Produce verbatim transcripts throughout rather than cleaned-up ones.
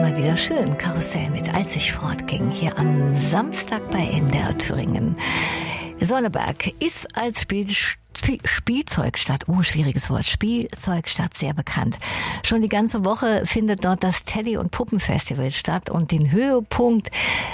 immer wieder schön. Karussell mit Als ich fortging, hier am Samstag bei M D R Thüringen. Sonneberg ist als Spiel, Spiel, Spielzeugstadt, oh, schwieriges Wort, Spielzeugstadt sehr bekannt. Schon die ganze Woche findet dort das Teddy- und Puppenfestival statt und den Höhepunkt,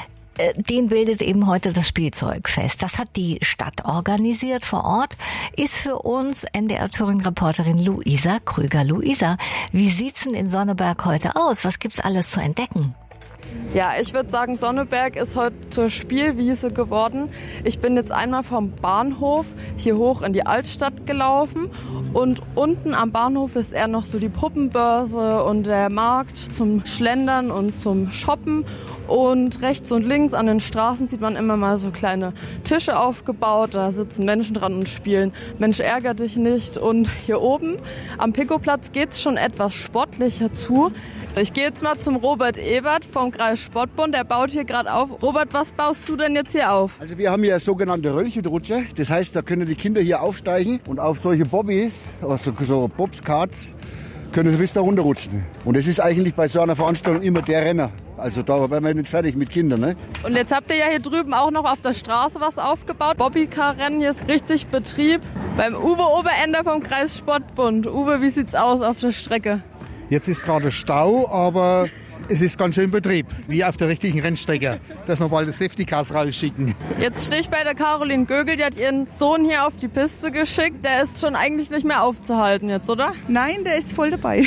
den bildet eben heute das Spielzeugfest. Das hat die Stadt organisiert vor Ort, ist für uns M D R Thüringen-Reporterin Luisa Krüger. Luisa, wie sieht's denn in Sonneberg heute aus? Was gibt's alles zu entdecken? Ja, ich würde sagen, Sonneberg ist heute zur Spielwiese geworden. Ich bin jetzt einmal vom Bahnhof hier hoch in die Altstadt gelaufen und unten am Bahnhof ist eher noch so die Puppenbörse und der Markt zum Schlendern und zum Shoppen. Und rechts und links an den Straßen sieht man immer mal so kleine Tische aufgebaut. Da sitzen Menschen dran und spielen Mensch, ärger dich nicht. Und hier oben am Picoplatz geht's schon etwas sportlicher zu. Ich gehe jetzt mal zum Robert Ebert vom Kreis Sportbund. Der baut hier gerade auf. Robert, was baust du denn jetzt hier auf? Also wir haben hier sogenannte Röllchenrutsche. Das heißt, da können die Kinder hier aufsteigen und auf solche Bobbys, also so Bobskarts, können sie bis da runterrutschen. Und das ist eigentlich bei so einer Veranstaltung immer der Renner. Also da werden wir nicht fertig mit Kindern, ne? Und jetzt habt ihr ja hier drüben auch noch auf der Straße was aufgebaut. Bobbycar-Rennen, hier ist richtig Betrieb. Beim Uwe Oberender vom Kreis Sportbund. Uwe, wie sieht's aus auf der Strecke? Jetzt ist gerade Stau, aber es ist ganz schön Betrieb, wie auf der richtigen Rennstrecke, dass wir bald das Safety Cars rausschicken. Jetzt stehe ich bei der Caroline Gögel, die hat ihren Sohn hier auf die Piste geschickt. Der ist schon eigentlich nicht mehr aufzuhalten jetzt, oder? Nein, der ist voll dabei.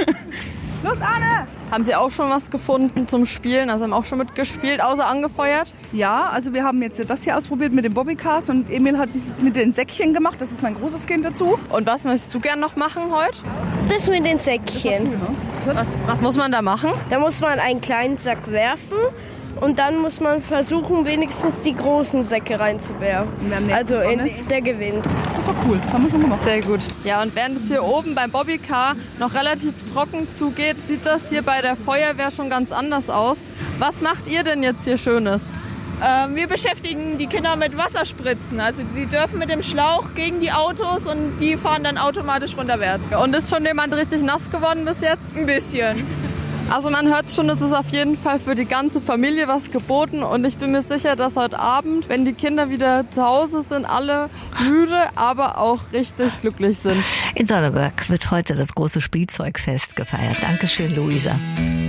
Los, Arne! Haben Sie auch schon was gefunden zum Spielen? Also haben auch schon mitgespielt, außer angefeuert? Ja, also wir haben jetzt das hier ausprobiert mit den Bobbycars und Emil hat dieses mit den Säckchen gemacht. Das ist mein großes Kind dazu. Und was möchtest du gern noch machen heute? Das mit den Säckchen. Was, was muss man da machen? Da muss man einen kleinen Sack werfen und dann muss man versuchen, wenigstens die großen Säcke reinzuwerfen. Also in, der gewinnt. Das war cool, das haben wir schon gemacht. Sehr gut. Ja, und während es hier oben beim Bobbycar noch relativ trocken zugeht, sieht das hier bei der Feuerwehr schon ganz anders aus. Was macht ihr denn jetzt hier Schönes? Ähm, wir beschäftigen die Kinder mit Wasserspritzen. Also die dürfen mit dem Schlauch gegen die Autos und die fahren dann automatisch runterwärts. Und ist schon jemand richtig nass geworden bis jetzt? Ein bisschen. Also man hört schon, es ist auf jeden Fall für die ganze Familie was geboten und ich bin mir sicher, dass heute Abend, wenn die Kinder wieder zu Hause sind, alle müde, aber auch richtig glücklich sind. In Sonneberg wird heute das große Spielzeugfest gefeiert. Dankeschön, Luisa.